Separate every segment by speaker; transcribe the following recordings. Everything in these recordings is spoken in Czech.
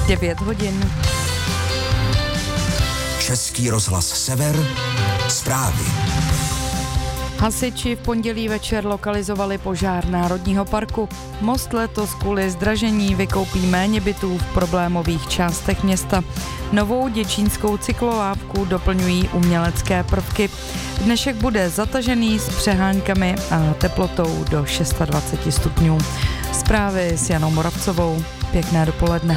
Speaker 1: 9 hodin.
Speaker 2: Český rozhlas Sever, zprávy.
Speaker 1: Hasiči v pondělí večer lokalizovali požár Národního parku. Most letos kvůli zdražení vykoupí méně bytů v problémových částech města. Novou děčínskou cyklolávku doplňují umělecké prvky. Dnešek bude zatažený s přeháňkami a teplotou do 26 stupňů. Zprávy s Janou Moravcovou. Pěkné dopoledne.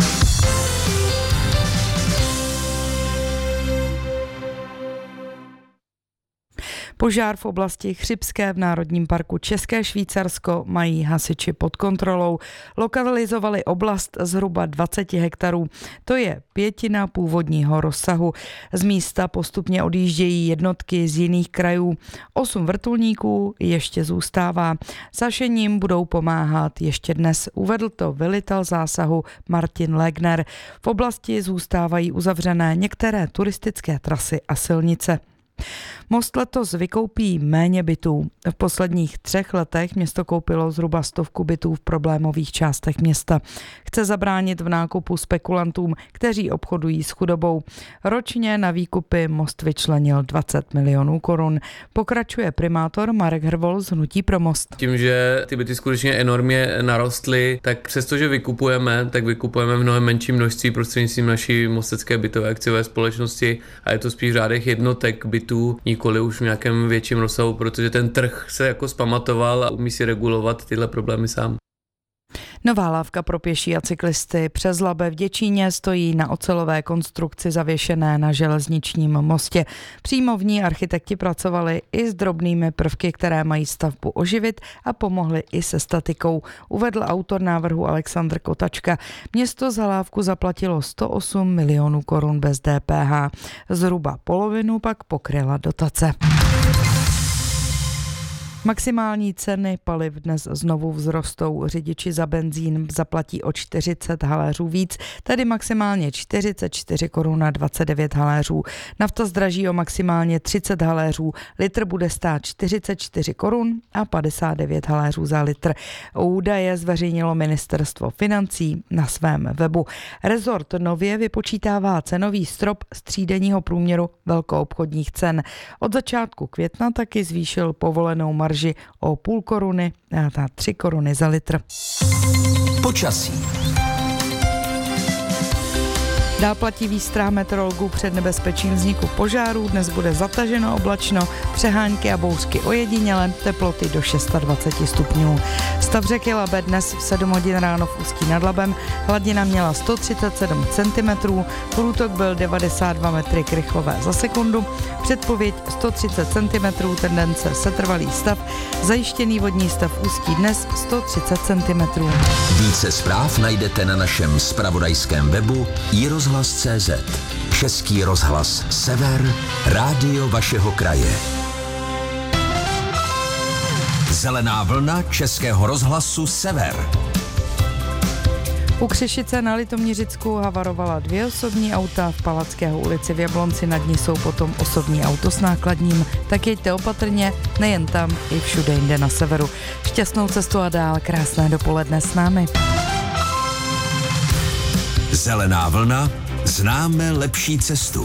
Speaker 1: Požár v oblasti Chřibské v Národním parku České Švýcarsko mají hasiči pod kontrolou. Lokalizovali oblast zhruba 20 hektarů. To je 1/5 původního rozsahu. Z místa postupně odjíždějí jednotky z jiných krajů. 8 vrtulníků ještě zůstává. S hašením budou pomáhat ještě dnes, uvedl to velitel zásahu Martin Legner. V oblasti zůstávají uzavřené některé turistické trasy a silnice. Most letos vykoupí méně bytů. V posledních 3 letech město koupilo zhruba 100 bytů v problémových částech města. Chce zabránit v nákupu spekulantům, kteří obchodují s chudobou. Ročně na výkupy most vyčlenil 20 milionů korun. Pokračuje primátor Marek Hrvol z Hnutí pro most.
Speaker 3: Tím, že ty byty skutečně enormně narostly, tak přestože vykupujeme v mnohem menším množství prostřednictvím naší mostecké bytové akciové společnosti a je to spíš v řádech jednotek bytů, nikoli už v nějakém větším rozsahu, protože ten trh se jako zpamatoval a umí si regulovat tyhle problémy sám.
Speaker 1: Nová lávka pro pěší a cyklisty přes Labe v Děčíně stojí na ocelové konstrukci zavěšené na železničním mostě. Přímo v ní architekti pracovali i s drobnými prvky, které mají stavbu oživit a pomohli i se statikou, uvedl autor návrhu Alexandr Kotačka. Město za lávku zaplatilo 108 milionů korun bez DPH. Zhruba polovinu pak pokryla dotace. Maximální ceny paliv dnes znovu vzrostou. Řidiči za benzín zaplatí o 40 haléřů víc, tedy maximálně 44 korun a 29 haléřů. Nafta zdraží o maximálně 30 haléřů. Litr bude stát 44 korun a 59 haléřů za litr. Údaje zveřejnilo ministerstvo financí na svém webu. Rezort nově vypočítává cenový strop z třídenního průměru velkoobchodních cen. Od začátku května taky zvýšil povolenou marži o 0,5 koruny a 3 koruny za litr.
Speaker 2: Počasí.
Speaker 1: Dál platí výstrah meteorologů před nebezpečím vzniku požárů. Dnes bude zataženo oblačno, přehánky a bouřky ojediněle, teploty do 26 stupňů. Stav řeky Labe dnes v 7 hodin ráno v Ústí nad Labem. Hladina měla 137 cm, průtok byl 92 metry krychlové za sekundu, předpověď 130 cm, tendence setrvalý stav, zajištěný vodní stav Ústí dnes 130 cm.
Speaker 2: Více zpráv najdete na našem zpravodajském webu iRozhlas.cz. Český rozhlas Sever, rádio vašeho kraje. Zelená vlna Českého rozhlasu Sever.
Speaker 1: U Křešice na Litoměřicku havarovala 2 osobní auta, v Palackého ulici v Jablonci nad ní jsou potom osobní auto s nákladním. Tak jeďte opatrně, nejen tam, i všude jinde na severu. Šťastnou cestu a dál krásné dopoledne s námi.
Speaker 2: Zelená vlna, známe lepší cestu.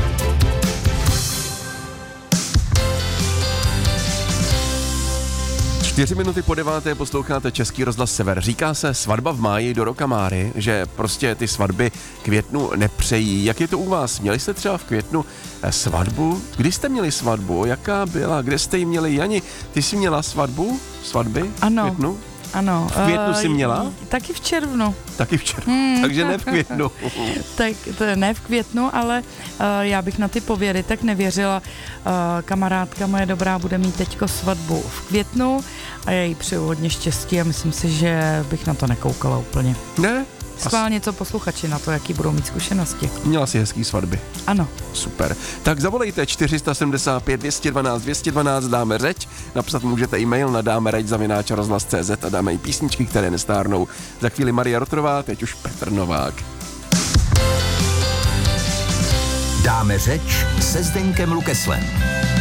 Speaker 4: Čtyři minuty po 9. posloucháte Český rozhlas Sever. Říká se svatba v máji do roka máry, že prostě ty svatby květnu nepřejí. Jak je to u vás? Měli jste třeba v květnu svatbu? Kdy jste měli svatbu? Jaká byla? Kde jste ji měli? Jani, ty jsi měla svatby?
Speaker 1: Ano.
Speaker 4: V květnu?
Speaker 1: Ano.
Speaker 4: V květnu jsi měla?
Speaker 1: Taky v červnu.
Speaker 4: Taky v červnu, takže ne v květnu.
Speaker 1: Tak to ne v květnu, ale já bych na ty pověry tak nevěřila. Kamarádka moje dobrá bude mít teďko svatbu v květnu a já jí přeju hodně štěstí a myslím si, že bych na to nekoukala úplně.
Speaker 4: Ne?
Speaker 1: Schválně co posluchači na to, jaký budou mít zkušenosti.
Speaker 4: Měla jsi hezký svatby.
Speaker 1: Ano.
Speaker 4: Super. Tak zavolejte 475 212 212, dáme řeč. Napsat můžete e-mail na dámereč@rozhlas.cz a dáme i písničky, které nestárnou. Za chvíli Maria Rotrová, teď už Petr Novák.
Speaker 2: Dáme řeč se Zdeňkem Lukeslem.